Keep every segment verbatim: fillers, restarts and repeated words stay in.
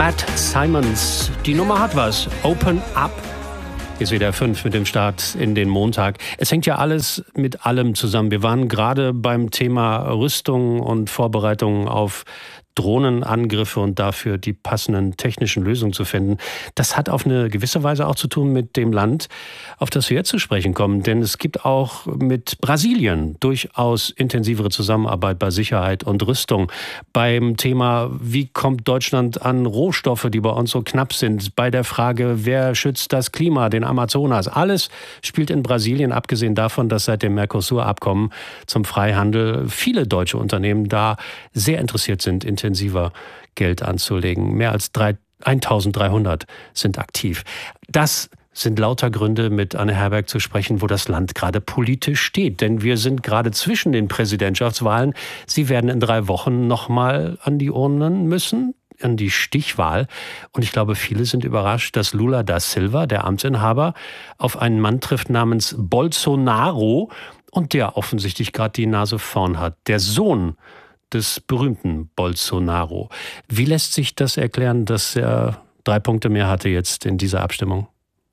Matt Simons. Die Nummer hat was. Open Up. Hier ist wieder fünf mit dem Start in den Montag. Es hängt ja alles mit allem zusammen. Wir waren gerade beim Thema Rüstung und Vorbereitungen auf Drohnenangriffe und dafür die passenden technischen Lösungen zu finden. Das hat auf eine gewisse Weise auch zu tun mit dem Land, auf das wir jetzt zu sprechen kommen. Denn es gibt auch mit Brasilien durchaus intensivere Zusammenarbeit bei Sicherheit und Rüstung. Beim Thema, wie kommt Deutschland an Rohstoffe, die bei uns so knapp sind. Bei der Frage, wer schützt das Klima, den Amazonas. Alles spielt in Brasilien, abgesehen davon, dass seit dem Mercosur-Abkommen zum Freihandel viele deutsche Unternehmen da sehr interessiert sind, in intensiver Geld anzulegen. Mehr als eintausenddreihundert sind aktiv. Das sind lauter Gründe, mit Anne Herberg zu sprechen, wo das Land gerade politisch steht. Denn wir sind gerade zwischen den Präsidentschaftswahlen. Sie werden in drei Wochen nochmal an die Urnen müssen, an die Stichwahl. Und ich glaube, viele sind überrascht, dass Lula da Silva, der Amtsinhaber, auf einen Mann trifft namens Bolsonaro und der offensichtlich gerade die Nase vorn hat. Der Sohn des berühmten Bolsonaro. Wie lässt sich das erklären, dass er drei Punkte mehr hatte jetzt in dieser Abstimmung?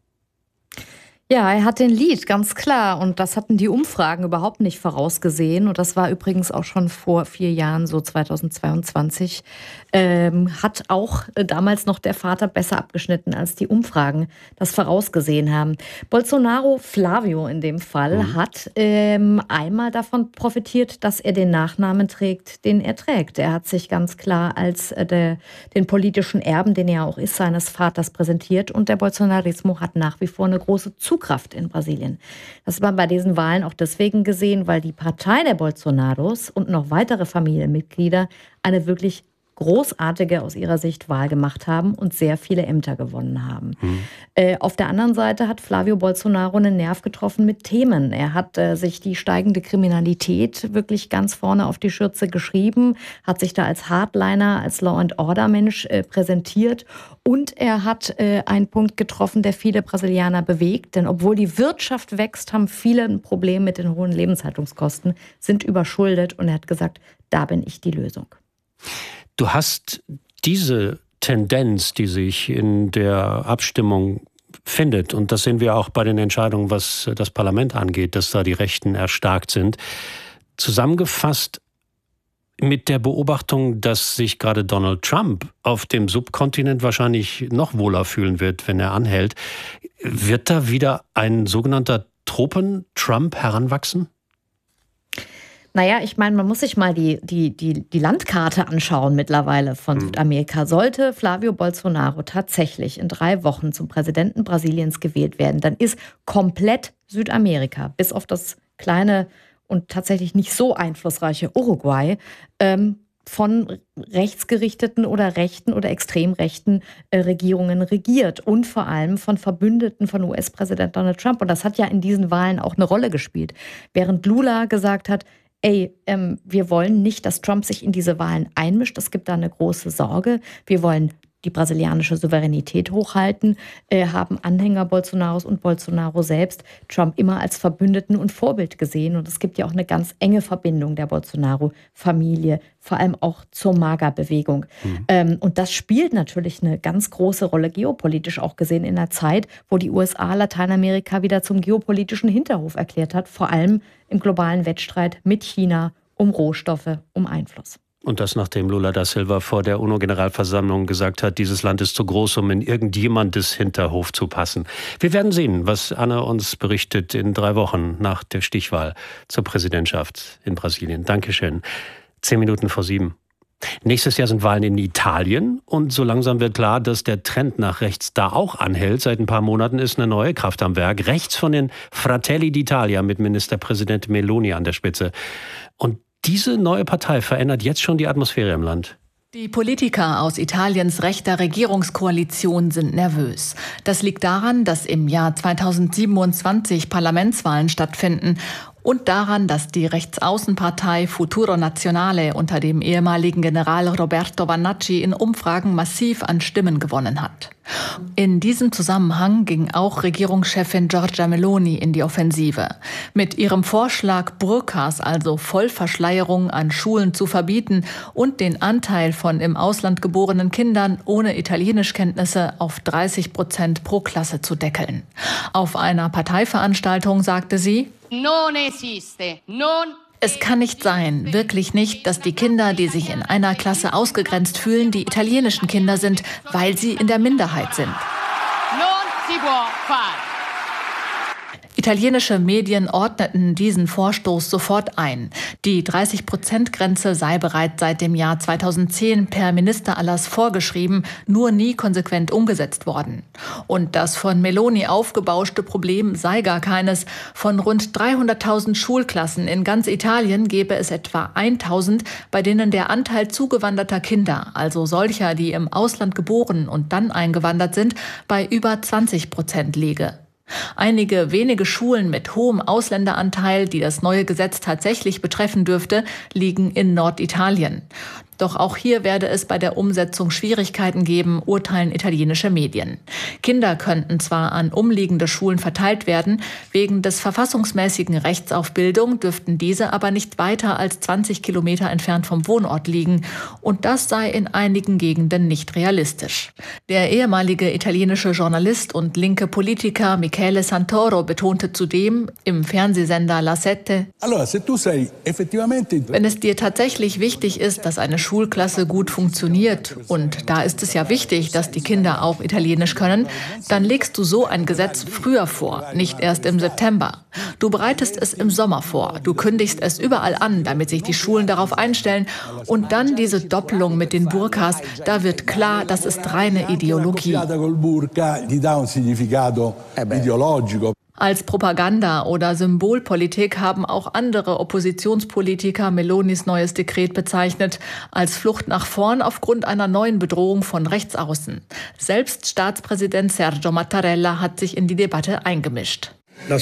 Ja, er hat den Lead, ganz klar. Und das hatten die Umfragen überhaupt nicht vorausgesehen. Und das war übrigens auch schon vor vier Jahren, so zweitausendzweiundzwanzig. Ähm, hat auch damals noch der Vater besser abgeschnitten, als die Umfragen das vorausgesehen haben. Bolsonaro, Flavio in dem Fall, mhm. hat ähm, einmal davon profitiert, dass er den Nachnamen trägt, den er trägt. Er hat sich ganz klar als äh, der, den politischen Erben, den er auch ist, seines Vaters präsentiert. Und der Bolsonarismo hat nach wie vor eine große Zukunft Kraft in Brasilien. Das hat man bei diesen Wahlen auch deswegen gesehen, weil die Partei der Bolsonaros und noch weitere Familienmitglieder eine wirklich großartige, aus ihrer Sicht, Wahl gemacht haben und sehr viele Ämter gewonnen haben. Mhm. Äh, auf der anderen Seite hat Flavio Bolsonaro einen Nerv getroffen mit Themen. Er hat äh, sich die steigende Kriminalität wirklich ganz vorne auf die Schürze geschrieben, hat sich da als Hardliner, als Law-and-Order-Mensch äh, präsentiert und er hat äh, einen Punkt getroffen, der viele Brasilianer bewegt. Denn obwohl die Wirtschaft wächst, haben viele ein Problem mit den hohen Lebenshaltungskosten, sind überschuldet und er hat gesagt, da bin ich die Lösung. Du hast diese Tendenz, die sich in der Abstimmung findet, und das sehen wir auch bei den Entscheidungen, was das Parlament angeht, dass da die Rechten erstarkt sind, zusammengefasst mit der Beobachtung, dass sich gerade Donald Trump auf dem Subkontinent wahrscheinlich noch wohler fühlen wird, wenn er anhält. Wird da wieder ein sogenannter Tropen-Trump heranwachsen? Naja, ich meine, man muss sich mal die, die, die, die Landkarte anschauen mittlerweile von mhm. Südamerika. Sollte Flavio Bolsonaro tatsächlich in drei Wochen zum Präsidenten Brasiliens gewählt werden, dann ist komplett Südamerika, bis auf das kleine und tatsächlich nicht so einflussreiche Uruguay, ähm, von rechtsgerichteten oder rechten oder extrem rechten äh, Regierungen regiert und vor allem von Verbündeten von U S-Präsident Donald Trump. Und das hat ja in diesen Wahlen auch eine Rolle gespielt. Während Lula gesagt hat, ey, ähm, wir wollen nicht, dass Trump sich in diese Wahlen einmischt. Es gibt da eine große Sorge. Wir wollen die brasilianische Souveränität hochhalten, äh, haben Anhänger Bolsonaros und Bolsonaro selbst Trump immer als Verbündeten und Vorbild gesehen. Und es gibt ja auch eine ganz enge Verbindung der Bolsonaro-Familie, vor allem auch zur MAGA-Bewegung. Mhm. Ähm, und das spielt natürlich eine ganz große Rolle, geopolitisch auch gesehen, in einer Zeit, wo die U S A Lateinamerika wieder zum geopolitischen Hinterhof erklärt hat, vor allem im globalen Wettstreit mit China um Rohstoffe, um Einfluss. Und das, nachdem Lula da Silva vor der UNO-Generalversammlung gesagt hat, dieses Land ist zu groß, um in irgendjemandes Hinterhof zu passen. Wir werden sehen, was Anne uns berichtet in drei Wochen nach der Stichwahl zur Präsidentschaft in Brasilien. Dankeschön. Zehn Minuten vor sieben. Nächstes Jahr sind Wahlen in Italien und so langsam wird klar, dass der Trend nach rechts da auch anhält. Seit ein paar Monaten ist eine neue Kraft am Werk. Rechts von den Fratelli d'Italia mit Ministerpräsident Meloni an der Spitze. Und diese neue Partei verändert jetzt schon die Atmosphäre im Land. Die Politiker aus Italiens rechter Regierungskoalition sind nervös. Das liegt daran, dass im Jahr zweitausendsiebenundzwanzig Parlamentswahlen stattfinden und daran, dass die Rechtsaußenpartei Futuro Nazionale unter dem ehemaligen General Roberto Vannacci in Umfragen massiv an Stimmen gewonnen hat. In diesem Zusammenhang ging auch Regierungschefin Giorgia Meloni in die Offensive. Mit ihrem Vorschlag, Burkas, also Vollverschleierung, an Schulen zu verbieten und den Anteil von im Ausland geborenen Kindern ohne Italienischkenntnisse auf dreißig Prozent pro Klasse zu deckeln. Auf einer Parteiveranstaltung sagte sie: Non esiste, non Es kann nicht sein, wirklich nicht, dass die Kinder, die sich in einer Klasse ausgegrenzt fühlen, die italienischen Kinder sind, weil sie in der Minderheit sind. Italienische Medien ordneten diesen Vorstoß sofort ein. Die dreißig-Prozent-Grenze sei bereits seit dem Jahr zweitausendzehn per Ministererlass vorgeschrieben, nur nie konsequent umgesetzt worden. Und das von Meloni aufgebauschte Problem sei gar keines. Von rund dreihunderttausend Schulklassen in ganz Italien gäbe es etwa tausend, bei denen der Anteil zugewanderter Kinder, also solcher, die im Ausland geboren und dann eingewandert sind, bei über zwanzig Prozent liege. Einige wenige Schulen mit hohem Ausländeranteil, die das neue Gesetz tatsächlich betreffen dürfte, liegen in Norditalien. Doch auch hier werde es bei der Umsetzung Schwierigkeiten geben, urteilen italienische Medien. Kinder könnten zwar an umliegende Schulen verteilt werden, wegen des verfassungsmäßigen Rechts auf Bildung dürften diese aber nicht weiter als zwanzig Kilometer entfernt vom Wohnort liegen. Und das sei in einigen Gegenden nicht realistisch. Der ehemalige italienische Journalist und linke Politiker Michele Santoro betonte zudem im Fernsehsender La Sette: Wenn es dir tatsächlich wichtig ist, dass eine Schulklasse gut funktioniert, und da ist es ja wichtig, dass die Kinder auch Italienisch können, dann legst du so ein Gesetz früher vor, nicht erst im September. Du bereitest es im Sommer vor, du kündigst es überall an, damit sich die Schulen darauf einstellen, und dann diese Doppelung mit den Burkas, da wird klar, das ist reine Ideologie. Als Propaganda oder Symbolpolitik haben auch andere Oppositionspolitiker Melonis neues Dekret bezeichnet, als Flucht nach vorn aufgrund einer neuen Bedrohung von rechts außen. Selbst Staatspräsident Sergio Mattarella hat sich in die Debatte eingemischt.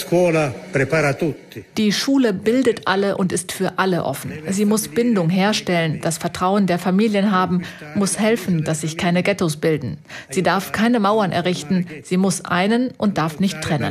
Die Schule bildet alle und ist für alle offen. Sie muss Bindung herstellen, das Vertrauen der Familien haben, muss helfen, dass sich keine Ghettos bilden. Sie darf keine Mauern errichten, sie muss einen und darf nicht trennen.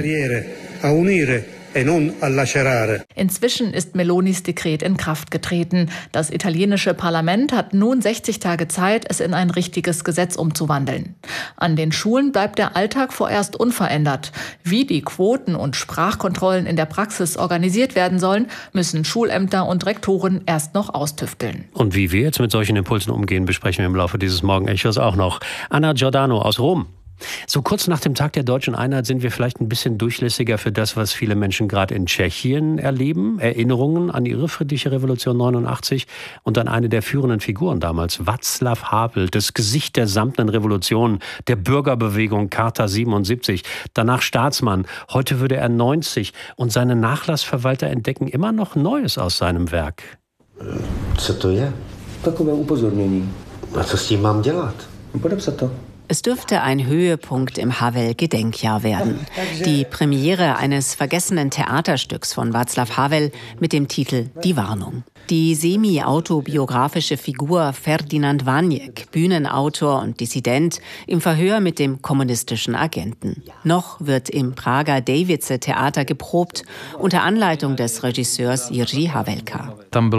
Inzwischen ist Melonis Dekret in Kraft getreten. Das italienische Parlament hat nun sechzig Tage Zeit, es in ein richtiges Gesetz umzuwandeln. An den Schulen bleibt der Alltag vorerst unverändert. Wie die Quoten und Sprachkontrollen in der Praxis organisiert werden sollen, müssen Schulämter und Rektoren erst noch austüfteln. Und wie wir jetzt mit solchen Impulsen umgehen, besprechen wir im Laufe dieses Morgenechos auch noch. Anna Giordano aus Rom. So kurz nach dem Tag der deutschen Einheit sind wir vielleicht ein bisschen durchlässiger für das, was viele Menschen gerade in Tschechien erleben. Erinnerungen an ihre friedliche Revolution neunundachtzig und an eine der führenden Figuren damals, Václav Havel, das Gesicht der samtenen Revolution, der Bürgerbewegung Charta siebenundsiebzig, danach Staatsmann. Heute würde er neunzig und seine Nachlassverwalter entdecken immer noch Neues aus seinem Werk. Co to je? Takové upozornění. A co s tím mám dělat? Podepsat to. Es dürfte ein Höhepunkt im Havel-Gedenkjahr werden. Die Premiere eines vergessenen Theaterstücks von Václav Havel mit dem Titel Die Warnung. Die semi-autobiografische Figur Ferdinand Vaněk, Bühnenautor und Dissident, im Verhör mit dem kommunistischen Agenten. Noch wird im Prager Davice-Theater geprobt, unter Anleitung des Regisseurs Jiří Havelka.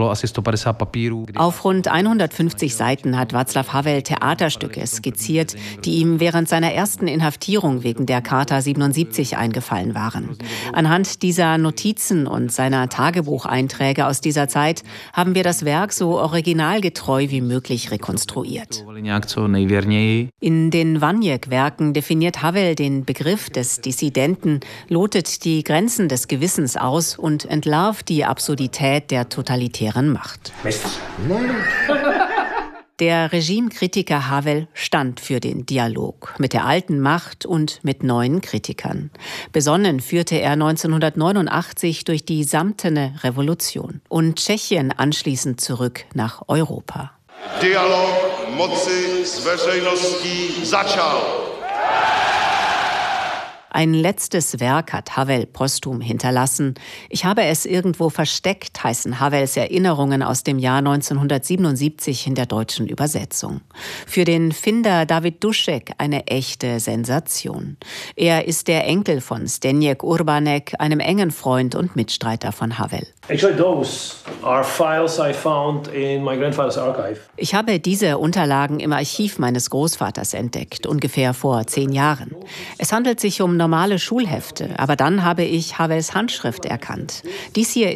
Auf rund hundertfünfzig Seiten hat Václav Havel Theaterstücke skizziert, die ihm während seiner ersten Inhaftierung wegen der Charta siebenundsiebzig eingefallen waren. Anhand dieser Notizen und seiner Tagebucheinträge aus dieser Zeit haben wir das Werk so originalgetreu wie möglich rekonstruiert. In den Vaněk-Werken definiert Havel den Begriff des Dissidenten, lotet die Grenzen des Gewissens aus und entlarvt die Absurdität der totalitären Macht. Der Regimekritiker Havel stand für den Dialog mit der alten Macht und mit neuen Kritikern. Besonnen führte er neunzehnhundertneunundachtzig durch die samtene Revolution und Tschechien anschließend zurück nach Europa. Dialog moci s veřejností začal. Ein letztes Werk hat Havel posthum hinterlassen. Ich habe es irgendwo versteckt, heißen Havels Erinnerungen aus dem Jahr neunzehnhundertsiebenundsiebzig in der deutschen Übersetzung. Für den Finder David Dušek eine echte Sensation. Er ist der Enkel von Zdeněk Urbanek, einem engen Freund und Mitstreiter von Havel. Actually, those are files I found in my grandfather's archive. Ich habe diese Unterlagen im Archiv meines Großvaters entdeckt, ungefähr vor zehn Jahren. Es handelt sich um normale Schulhefte, aber dann habe ich Havels Handschrift erkannt. Dies hier